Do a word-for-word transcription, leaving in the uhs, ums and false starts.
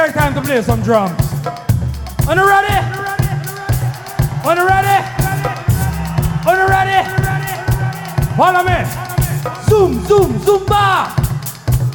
perfect time to play some drums. Are you ready? Are you ready? Are you ready? Follow me. Zoom, zoom, zumba.